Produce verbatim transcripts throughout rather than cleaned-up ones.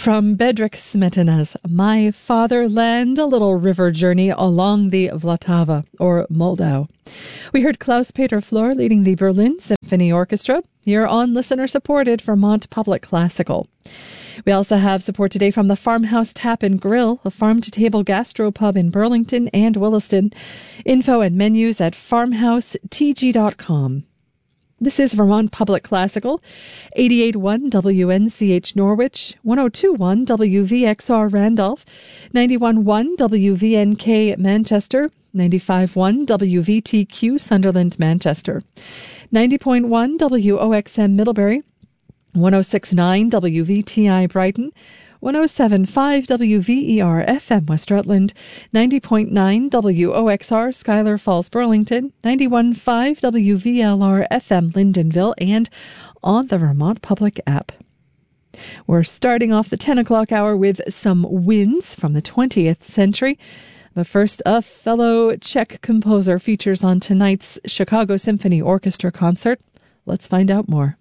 From Bedřich Smetana's My Fatherland, a little river journey along the Vltava, or Moldau. We heard Klaus-Peter Flor leading the Berlin Symphony Orchestra, here on listener-supported Vermont Public Classical. We also have support today from the Farmhouse Tap and Grill, a farm-to-table gastropub in Burlington and Williston. Info and menus at farmhouse t g dot com. This is Vermont Public Classical, eighty-eight point one W N C H Norwich, one oh two point one W V X R Randolph, ninety-one point one W V N K Manchester, ninety-five point one W V T Q Sunderland Manchester, ninety point one W O X M Middlebury, one oh six point nine W V T I Brighton, one oh seven point five W V E R F M West Rutland, ninety point nine W O X R Schuyler Falls Burlington, ninety-one point five W V L R F M Lyndonville, and on the Vermont Public app. We're starting off the ten o'clock hour with some winds from the twentieth century. But first, a fellow Czech composer features on tonight's Chicago Symphony Orchestra concert. Let's find out more.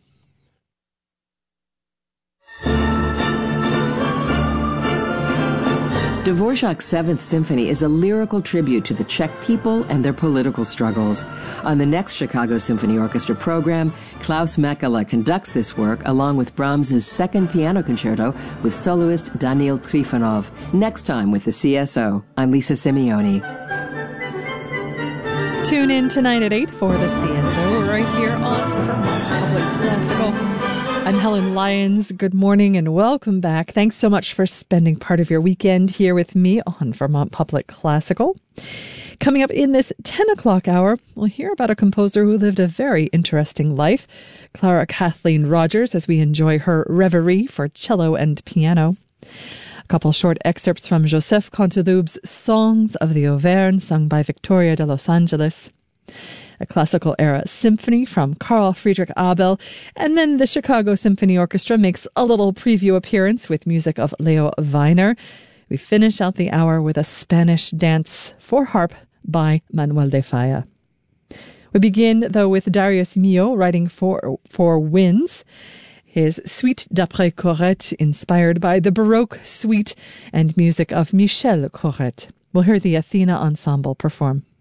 Dvorak's Seventh Symphony is a lyrical tribute to the Czech people and their political struggles. On the next Chicago Symphony Orchestra program, Klaus Mäkelä conducts this work along with Brahms's Second Piano Concerto with soloist Daniil Trifonov. Next time with the C S O, I'm Lisa Simeoni. Tune in tonight at eight for the C S O right here on Vermont Public Classical. I'm Helen Lyons. Good morning and welcome back. Thanks so much for spending part of your weekend here with me on Vermont Public Classical. Coming up in this ten o'clock hour, we'll hear about a composer who lived a very interesting life, Clara Kathleen Rogers, as we enjoy her Reverie for cello and piano. A couple short excerpts from Joseph Canteloub's Songs of the Auvergne, sung by Victoria de Los Angeles. A classical era symphony from Carl Friedrich Abel, and then the Chicago Symphony Orchestra makes a little preview appearance with music of Leo Weiner. We finish out the hour with a Spanish dance for harp by Manuel de Falla. We begin, though, with Darius Milhaud writing for, for winds. His Suite d'après Corrette, inspired by the Baroque suite and music of Michel Corrette. We'll hear the Athena Ensemble perform.